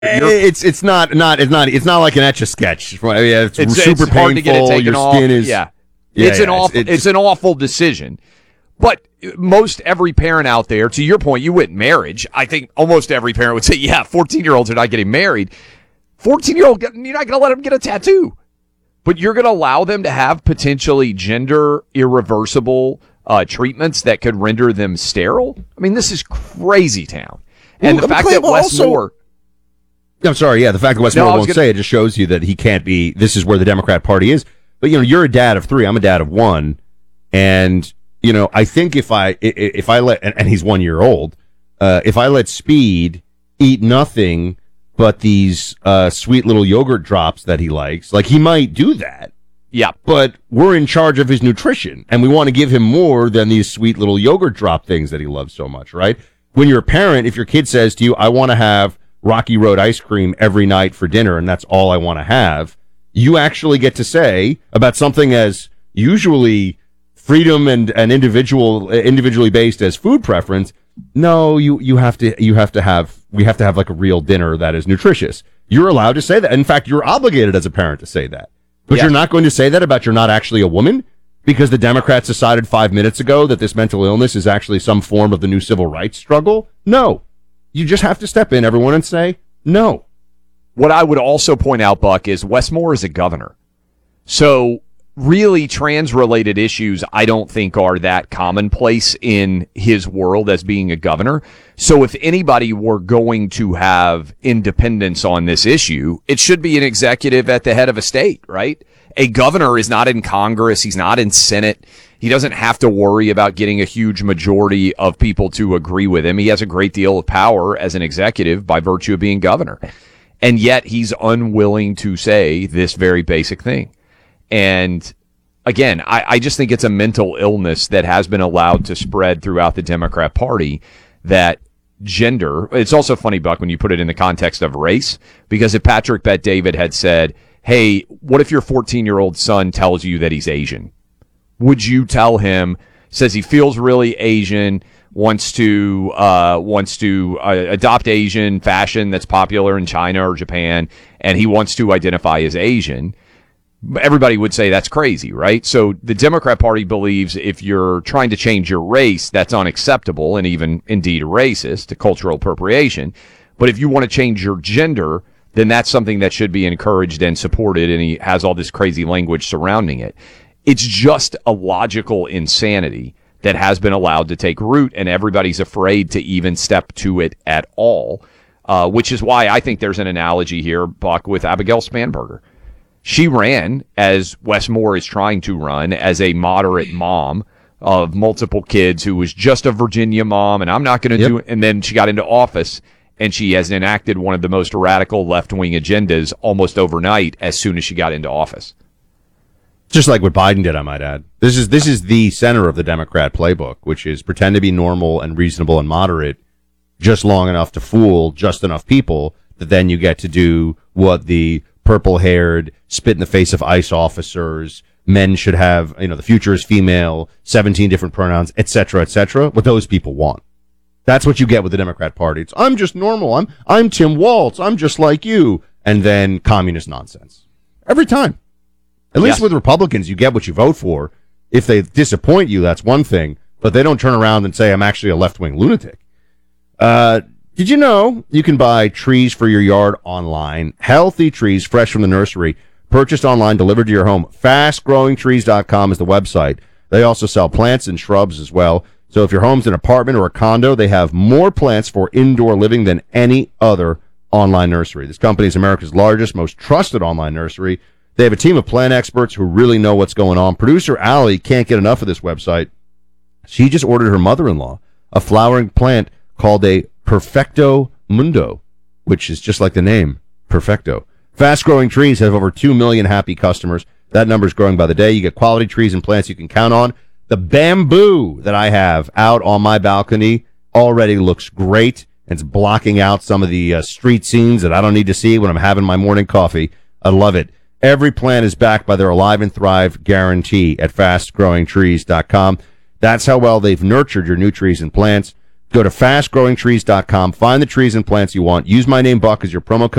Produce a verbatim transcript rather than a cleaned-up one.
It's it's not not it's not it's not like an Etch-a-Sketch. It's, it's super it's painful. Hard to get it taken Your off. skin is yeah. yeah it's yeah, an awful it's, it's, it's an awful decision. But most every parent out there, to your point, you went marriage. I think almost every parent would say, yeah, fourteen-year-olds are not getting married. fourteen-year-old, you're not going to let them get a tattoo. But you're going to allow them to have potentially gender irreversible uh, treatments that could render them sterile? I mean, this is crazy town. And Ooh, the fact that Wes also, Moore... I'm sorry, yeah, the fact that Wes no, Moore won't gonna, say it just shows you that he can't be... This is where the Democrat Party is. But, you know, you're a dad of three. I'm a dad of one. And, you know, I think if I if I let... And, and he's one year old. Uh, if I let Speed eat nothing but these uh, sweet little yogurt drops that he likes, like, he might do that. Yeah. But we're in charge of his nutrition, and we want to give him more than these sweet little yogurt drop things that he loves so much, right? When you're a parent, if your kid says to you, I want to have Rocky Road ice cream every night for dinner, and that's all I want to have, you actually get to say about something as usually freedom and, and individual individually based as food preference, no, you, you have to you have to have we have to have like a real dinner that is nutritious. You're allowed to say that. In fact, you're obligated as a parent to say that. But yes. You're not going to say that about you're not actually a woman because the Democrats decided five minutes ago that this mental illness is actually some form of the new civil rights struggle? No. You just have to step in, everyone, and say no. What I would also point out, Buck, is Wes Moore is a governor. So really trans-related issues I don't think are that commonplace in his world as being a governor. So if anybody were going to have independence on this issue, it should be an executive at the head of a state, right? A governor is not in Congress. He's not in Senate. He doesn't have to worry about getting a huge majority of people to agree with him. He has a great deal of power as an executive by virtue of being governor. And yet he's unwilling to say this very basic thing. And again, I, I just think it's a mental illness that has been allowed to spread throughout the Democrat Party that gender, it's also funny, Buck, when you put it in the context of race, because if Patrick Bet-David had said, hey, what if your fourteen-year-old son tells you that he's Asian? Would you tell him, says he feels really Asian, wants to uh, wants to uh, adopt Asian fashion that's popular in China or Japan, and he wants to identify as Asian? Everybody would say that's crazy, right? So the Democrat Party believes if you're trying to change your race, that's unacceptable and even indeed racist, to cultural appropriation. But if you want to change your gender, then that's something that should be encouraged and supported, and he has all this crazy language surrounding it. It's just a logical insanity that has been allowed to take root, and everybody's afraid to even step to it at all, uh, which is why I think there's an analogy here, Buck, with Abigail Spanberger. She ran, as Wes Moore is trying to run, as a moderate mom of multiple kids who was just a Virginia mom, and I'm not going to yep. do it. And then she got into office, and she has enacted one of the most radical left-wing agendas almost overnight as soon as she got into office. Just like what Biden did, I might add. This is this is the center of the Democrat playbook, which is pretend to be normal and reasonable and moderate just long enough to fool just enough people that then you get to do what the purple-haired, spit-in-the-face of ICE officers, men should have, you know, the future is female, seventeen different pronouns, et cetera, et cetera, what those people want. That's what you get with the Democrat Party. It's, I'm just normal. I'm I'm Tim Walz. I'm just like you. And then communist nonsense. Every time. At least yes. with Republicans, you get what you vote for. If they disappoint you, that's one thing. But they don't turn around and say, I'm actually a left-wing lunatic. Uh, did you know you can buy trees for your yard online? Healthy trees, fresh from the nursery, purchased online, delivered to your home. fast growing trees dot com is the website. They also sell plants and shrubs as well. So if your home's an apartment or a condo, they have more plants for indoor living than any other online nursery. This company is America's largest, most trusted online nursery. They have a team of plant experts who really know what's going on. Producer Allie can't get enough of this website. She just ordered her mother-in-law a flowering plant called a Perfecto Mundo, which is just like the name, Perfecto. Fast-growing trees have over two million happy customers. That number is growing by the day. You get quality trees and plants you can count on. The bamboo that I have out on my balcony already looks great. It's blocking out some of the uh, street scenes that I don't need to see when I'm having my morning coffee. I love it. Every plant is backed by their Alive and Thrive guarantee at fast growing trees dot com. That's how well they've nurtured your new trees and plants. Go to fast growing trees dot com, find the trees and plants you want. Use my name, Buck, as your promo code.